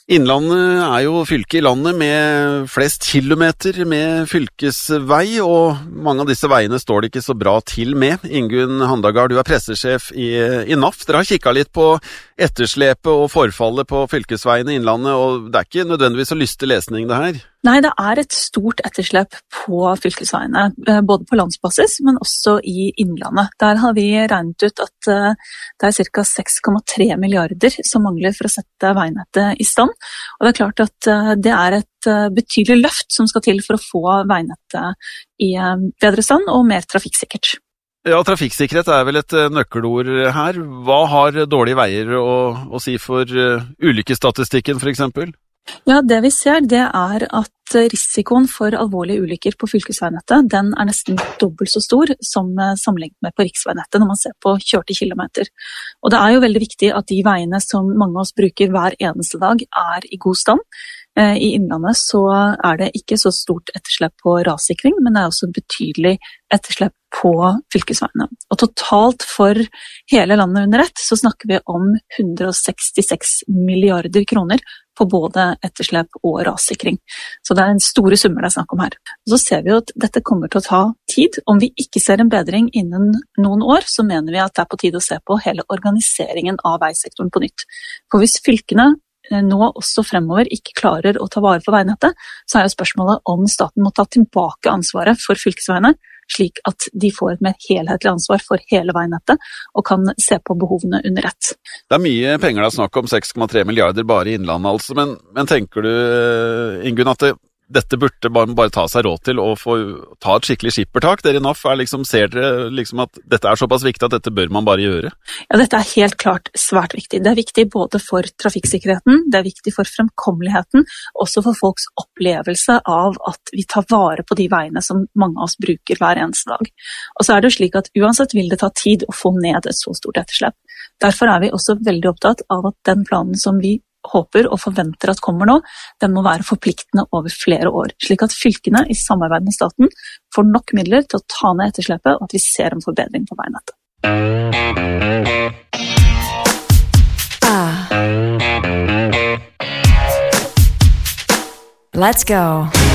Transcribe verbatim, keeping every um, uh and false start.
Innlandet er jo fylke i landet med flest kilometer med fylkesvei, og mange av disse veiene står det ikke så bra til med. Ingunn Handagard, du er pressesjef i, i N A F. Dere har kikket litt på etterslepet og forfallet på fylkesveiene i Innlandet, og det er ikke nødvendigvis så lystig lesning det her? Nei, det er et stort etterslep på fylkesveiene, både på landsbasis, men også i Innlandet. Der har vi regnet ut at det er ca. seks komma tre milliarder som mangler for å sette veinettet i stand. Og det er klart at det er et betydelig løft som skal til for å få veinettet i bedre stand og mer trafikksikkert. Ja, trafikksikkerhet er vel et nøkkelord her. Hva har dårlige veier å, å si for uh, ulykkesstatistikken for eksempel? Ja, det vi ser det er at risikoen for alvorlige ulykker på fylkesveinettet, den er nesten dobbelt så stor som sammenlignet med på riksveinettet når man ser på kjørte kilometer. Og det er jo veldig viktig at de veiene som mange av oss bruker hver eneste dag er i god stand. I Innlandet så er det ikke så stort etterslep på rassikring, men det er også betydelig etterslep på fylkesveiene. Og totalt for hele landet under ett så snakker vi om hundre og sekstiseks milliarder kroner på både etterslep og rassikring. Så det er en store summer det er snakk om her. Og så ser vi jo at dette kommer til å ta tid. Om vi ikke ser en bedring innen noen år, så mener vi at det er på tide å se på hele organiseringen av veisektoren på nytt. For hvis fylkene nå også fremover ikke klarer å ta vare på veinettet, så er jo spørsmålet om staten må ta tilbake ansvaret for fylkesveiene, slik at de får et mer helhetlig ansvar for hele veinettet og kan se på behovene under ett. Det er mye penger det er snakk om, seks komma tre milliarder bare i Innlandet altså, men, men tenker du, Ingunn, at det, dette burde man bare ta seg råd til og få ta et skikkelig skippertak? Dere i N A F er liksom, ser dere liksom at dette er såpass viktig at dette bør man bare gjøre? Ja, dette er helt klart svært viktig. Det er viktig både for trafikksikkerheten, det er viktig for fremkommeligheten, også for folks opplevelse av at vi tar vare på de veiene som mange av oss bruker hver eneste dag. Og så er det jo slik at uansett vil det ta tid å få ned et så stort etterslep. Derfor er vi også veldig opptatt av at den planen som vi håper og forventer at kommer nå, den må være forpliktende over flere år, slik at fylkene i samarbeid med staten får nok midler til å ta ned etterslepet, og at vi ser en forbedring på veinettet. Ah. Let's go.